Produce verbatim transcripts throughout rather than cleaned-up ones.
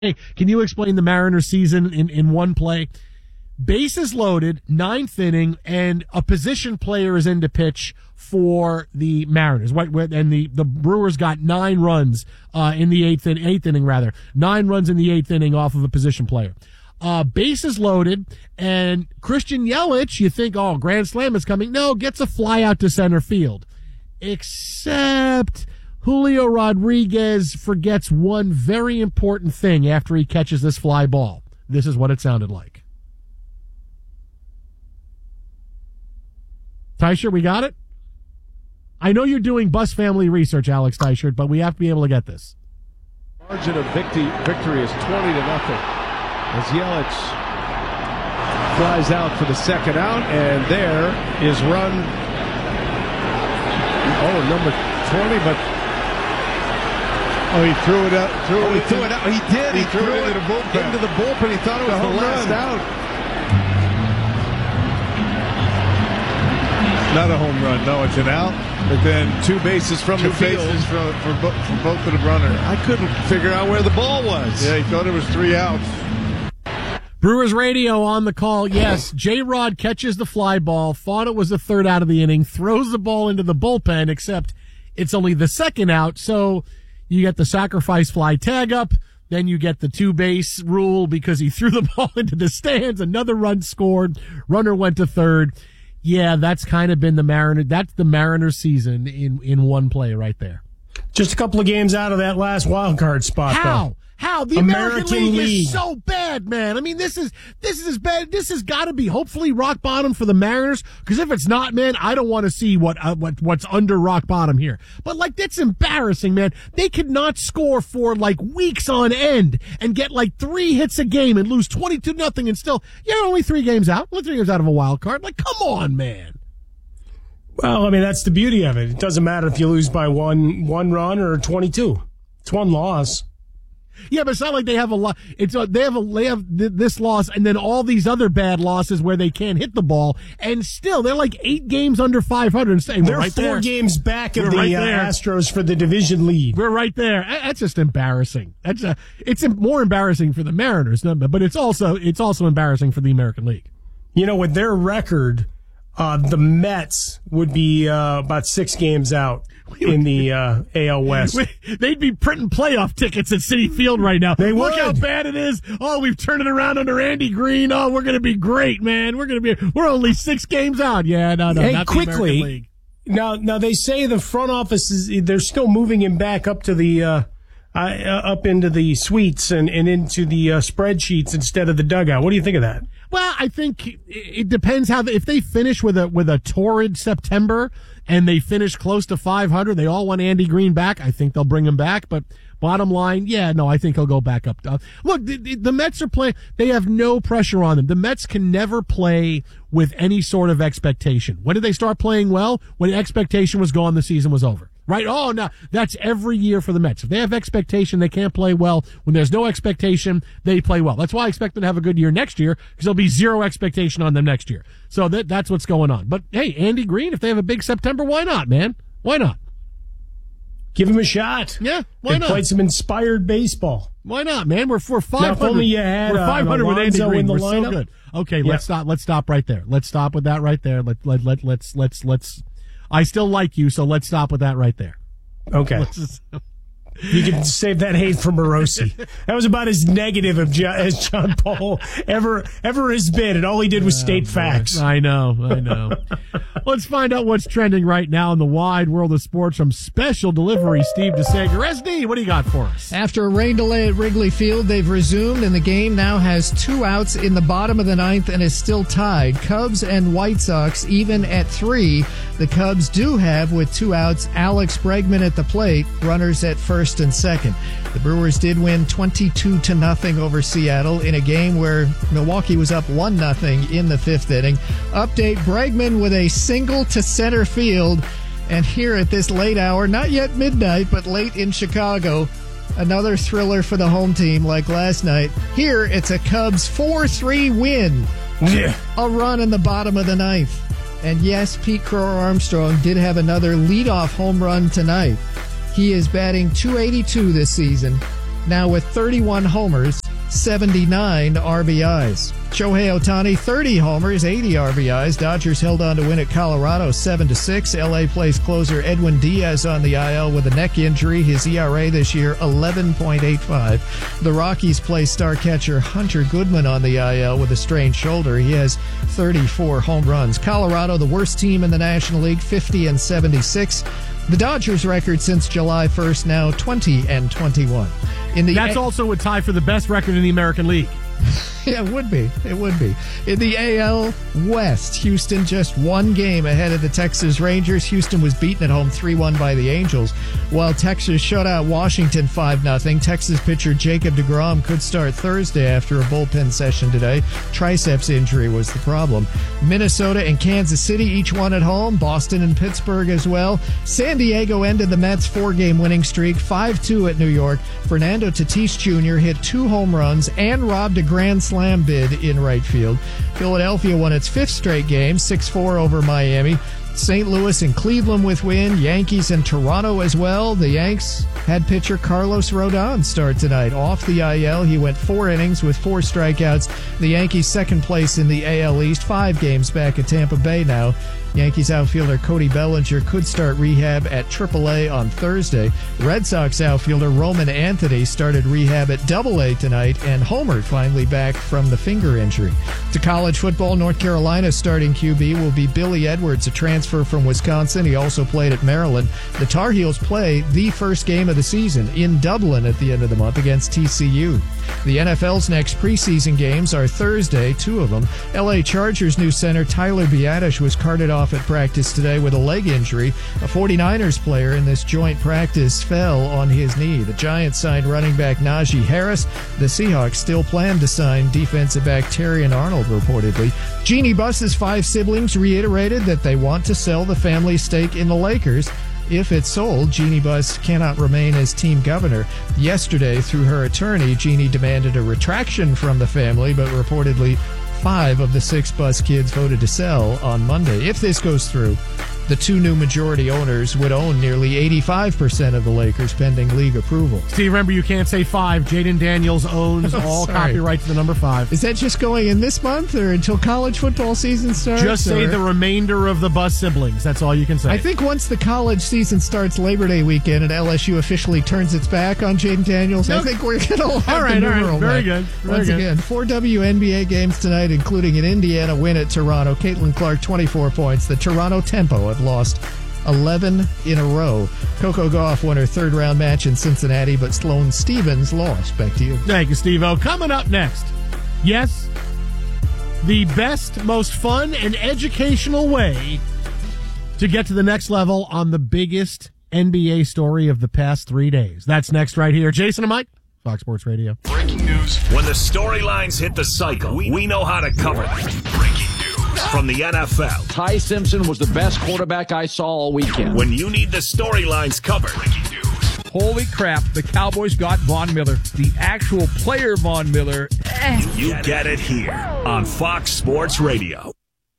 Hey, can you explain the Mariners season in, in one play? Bases loaded, ninth inning, and a position player is in to pitch for the Mariners. And the, the Brewers got nine runs uh, in the eighth, in, eighth inning, rather. Nine runs in the eighth inning off of a position player. Uh, bases loaded, and Christian Yelich, you think, oh, grand slam is coming. No, gets a fly out to center field. Except Julio Rodriguez forgets one very important thing after he catches this fly ball. This is what it sounded like. Teichert, we got it? I know you're doing Bus Family research, Alex Teichert, but we have to be able to get this. Margin of victory, victory is twenty to nothing. As Yelich flies out for the second out, and there is run, oh, number twenty, but Oh, he threw it out. Threw oh, it he into, threw it out. He did. He, He, threw, threw it it into the bullpen. into the bullpen. He thought it was The the, home last run. out. Not a home run. No, it's an out. But then Two bases from two the field. bases for, for, bo- for both of the runners. I couldn't figure out where the ball was. Yeah, he thought it was three outs. Brewers Radio on the call. Yes, J-Rod catches the fly ball, thought it was the third out of the inning, throws the ball into the bullpen, except it's only the second out, so you get the sacrifice fly tag up, then you get the two-base rule because he threw the ball into the stands, another run scored, runner went to third. Yeah, that's kind of been the Mariner, that's the Mariners season in, in one play right there. Just a couple of games out of that last wild card spot, How? though. How? The American American League, League is so bad, man. I mean, this is this is as bad. This has got to be hopefully rock bottom for the Mariners. Because if it's not, man, I don't want to see what uh, what what's under rock bottom here. But like, that's embarrassing, man. They could not score for like weeks on end and get like three hits a game and lose twenty-two nothing and still, you're only three games out. Only three games out of a wild card. Like, come on, man. Well, I mean, that's the beauty of it. It doesn't matter if you lose by one one run or twenty-two. It's one loss. Yeah, but it's not like they have a lot. It's a, they have a they have th- this loss and then all these other bad losses where they can't hit the ball, and still they're like eight games under five hundred. And they're right four there. games back of We're the right uh, there. Astros for the division lead. We're right there. That's just embarrassing. That's a, it's more embarrassing for the Mariners, but it's also it's also embarrassing for the American League. You know, with their record, uh, the Mets would be uh, about six games out in the uh, A L West. They'd be printing playoff tickets at Citi Field right now. They Look would. how bad it is. Oh, we've turned it around under Andy Green. Oh, we're going to be great, man. We're going to be. We're only six games out. Yeah, no, no. Hey, not the quickly. American League. Now, now they say the front office is they're still moving him back up to the uh, uh, up into the suites and, and into the uh, spreadsheets instead of the dugout. What do you think of that? Well, I think it depends how the, if they finish with a with a torrid September and they finish close to five hundred, they all want Andy Green back. I think they'll bring him back. But bottom line, yeah, no, I think he'll go back up. Uh, look, the, the, the Mets are playing. They have no pressure on them. The Mets can never play with any sort of expectation. When did they start playing well? When expectation was gone, the season was over. Right? Oh, no, that's every year for the Mets. If they have expectation, they can't play well. When there's no expectation, they play well. That's why I expect them to have a good year next year, because there'll be zero expectation on them next year. So that that's what's going on. But hey, Andy Green, if they have a big September, why not, man? Why not? Give him a shot. Yeah, why they not? Played some inspired baseball. Why not, man? We're for five Now, if hundred. only you had, we're uh, five hundred with Andy Alonso Green. in the We're so lineup. good. Okay, Yep. let's stop. Let's stop right there. Let's stop with that right there. Let let let let's let's let's. I still like you, so let's stop with that right there. Okay. Let's just, You can save that hate for Morosi. That was about as negative of John, as John Paul ever ever has been, and all he did was state facts. I know, I know. Let's find out what's trending right now in the wide world of sports from Special Delivery, Steve DeSager. S D, what do you got for us? After a rain delay at Wrigley Field, they've resumed, and the game now has two outs in the bottom of the ninth and is still tied. Cubs and White Sox even at three. The Cubs do have, with two outs, Alex Bregman at the plate, runners at first and second. The Brewers did win twenty-two to nothing over Seattle in a game where Milwaukee was up one nothing in the fifth inning. Update, Bregman with a single to center field. And here at this late hour, not yet midnight, but late in Chicago, another thriller for the home team like last night. Here, it's a Cubs four three win. Yeah. A run in the bottom of the ninth. And yes, Pete Crow Armstrong did have another leadoff home run tonight. He is batting two eighty-two this season. now with thirty-one homers, seventy-nine R B Is. Shohei Ohtani, thirty homers, eighty R B Is. Dodgers held on to win at Colorado seven to six. L A plays closer Edwin Diaz on the I L with a neck injury. His E R A this year, eleven point eight five. The Rockies play star catcher Hunter Goodman on the I L with a strained shoulder. He has thirty-four home runs. Colorado, the worst team in the National League, fifty and seventy-six. The Dodgers' record since July first, now twenty and twenty-one. In the That's A- also a tie for the best record in the American League. Yeah, it would be. It would be. In the A L West, Houston just one game ahead of the Texas Rangers. Houston was beaten at home three one by the Angels, while Texas shut out Washington five nothing. Texas pitcher Jacob deGrom could start Thursday after a bullpen session today. Triceps injury was the problem. Minnesota and Kansas City each won at home. Boston and Pittsburgh as well. San Diego ended the Mets' four-game winning streak, five two at New York. Fernando Tatis Junior hit two home runs and robbed a grand slam bid in right field. Philadelphia won its fifth straight game, six four over Miami. Saint Louis and Cleveland with win. Yankees and Toronto as well. The Yanks had pitcher Carlos Rodon start tonight. Off the I L, he went four innings with four strikeouts. The Yankees second place in the A L East, five games back at Tampa Bay now. Yankees outfielder Cody Bellinger could start rehab at triple A on Thursday. Red Sox outfielder Roman Anthony started rehab at double A tonight, and Homer finally back from the finger injury. To college football, North Carolina's starting Q B will be Billy Edwards, a transfer from Wisconsin. He also played at Maryland. The Tar Heels play the first game of the season in Dublin at the end of the month against T C U. The N F L's next preseason games are Thursday, two of them. L A Chargers new center Tyler Biadasz was carted off at practice today with a leg injury. A 49ers player in this joint practice fell on his knee. The Giants signed running back Najee Harris. The Seahawks still plan to sign defensive back Terrion Arnold, reportedly. Jeannie Buss's five siblings reiterated that they want to sell the family stake in the Lakers. If it's sold, Jeannie Buss cannot remain as team governor. Yesterday, through her attorney, Jeannie demanded a retraction from the family, but reportedly five of the six Buss kids voted to sell on Monday. If this goes through, the two new majority owners would own nearly eighty-five percent of the Lakers pending league approval. Steve, remember, you can't say five. Jaden Daniels owns all Sorry. copyright to the number five. Is that just going in this month or until college football season starts? Just say or? the remainder of the Buss siblings. That's all you can say. I think once the college season starts Labor Day weekend and L S U officially turns its back on Jaden Daniels, Nope. I think we're going to have All right, the all right. numeral Very back. good. Very Once good. again, four W N B A games tonight, including an Indiana win at Toronto. Caitlin Clark, twenty-four points. The Toronto Tempo have lost eleven in a row. Coco Gauff won her third round match in Cincinnati, but Sloane Stevens lost. Back to you. Thank you, Steve-O. Coming up next, yes, the best, most fun, and educational way to get to the next level on the biggest N B A story of the past three days. That's next right here. Jason and Mike, Fox Sports Radio. Breaking news. When the storylines hit the cycle, we, we know how to cover them. Breaking news from the N F L. Ty Simpson was the best quarterback I saw all weekend. When you need the storylines covered. Breaking news. Holy crap, the Cowboys got Von Miller. The actual player Von Miller. Eh. You get it here on Fox Sports Radio.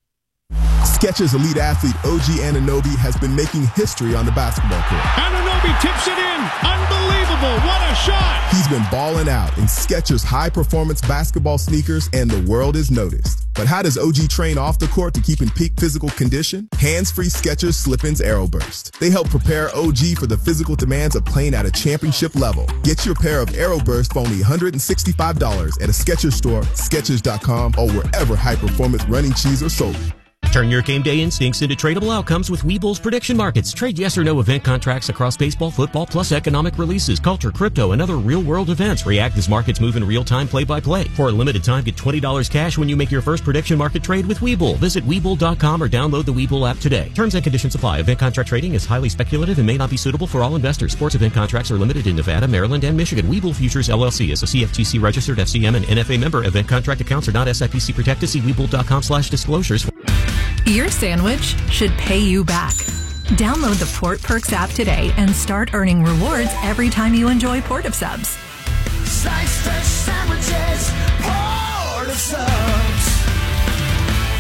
Skechers elite athlete O G Anunoby has been making history on the basketball court. Anunoby tips it in. Unbelievable. What a shot. He's been balling out in Skechers high-performance basketball sneakers, and the world is noticed. But how does O G train off the court to keep in peak physical condition? Hands-free Skechers Slip-ins Aeroburst. They help prepare O G for the physical demands of playing at a championship level. Get your pair of Aeroburst for only one hundred sixty-five dollars at a Skechers store, Skechers dot com, or wherever high-performance running shoes are sold. Turn your game day instincts into tradable outcomes with Webull's prediction markets. Trade yes or no event contracts across baseball, football, plus economic releases, culture, crypto, and other real-world events. React as markets move in real time, play-by-play. For a limited time, get twenty dollars cash when you make your first prediction market trade with Webull. Visit Webull dot com or download the Webull app today. Terms and conditions apply. Event contract trading is highly speculative and may not be suitable for all investors. Sports event contracts are limited in Nevada, Maryland, and Michigan. Webull Futures, L L C is a C F T C registered F C M and N F A member. Event contract accounts are not S I P C protected. See Webull dot com slash disclosures. Your sandwich should pay you back. Download the Port Perks app today and start earning rewards every time you enjoy Port of Subs. Slice fresh sandwiches, Port of Subs.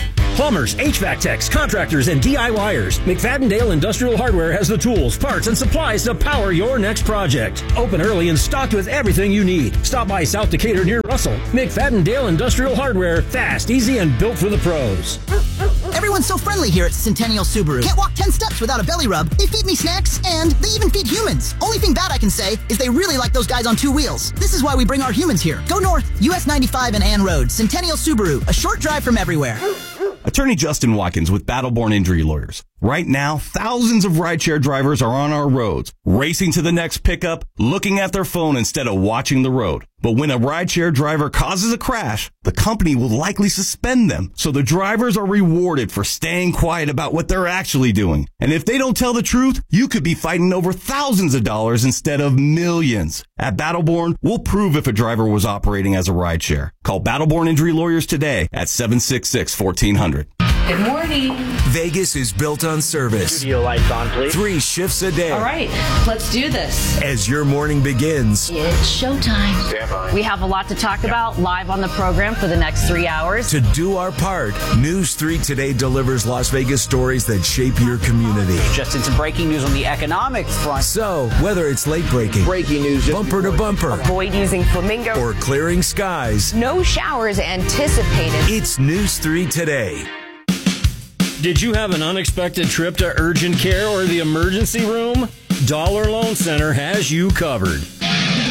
Plumbers, H V A C techs, contractors, and DIYers. McFadden-Dale Industrial Hardware has the tools, parts, and supplies to power your next project. Open early and stocked with everything you need. Stop by South Decatur near Russell. McFadden-Dale Industrial Hardware. Fast, easy, and built for the pros. Everyone's so friendly here at Centennial Subaru. Can't walk ten steps without a belly rub. They feed me snacks, and they even feed humans. Only thing bad I can say is they really like those guys on two wheels. This is why we bring our humans here. Go north, U S ninety-five and Ann Road. Centennial Subaru, a short drive from everywhere. Attorney Justin Watkins with Battleborn Injury Lawyers. Right now, thousands of rideshare drivers are on our roads, racing to the next pickup, looking at their phone instead of watching the road. But when a rideshare driver causes a crash, the company will likely suspend them. So the drivers are rewarded for staying quiet about what they're actually doing. And if they don't tell the truth, you could be fighting over thousands of dollars instead of millions. At Battleborn, we'll prove if a driver was operating as a rideshare. Call Battleborn Injury Lawyers today at seven six six, one four zero zero. Good morning. Vegas is built on service. Studio lights on, please. Three shifts a day. All right, let's do this. As your morning begins, It's showtime. Stand by. We have a lot to talk about live on the program for the next three hours. to do our part, News three Today delivers Las Vegas stories that shape your community. Just in some breaking news on the economic front. So, whether it's late breaking, breaking news, bumper to bumper, avoid using flamingo, or clearing skies, no showers anticipated. It's News three Today. Did you have an unexpected trip to urgent care or the emergency room? Dollar Loan Center has you covered.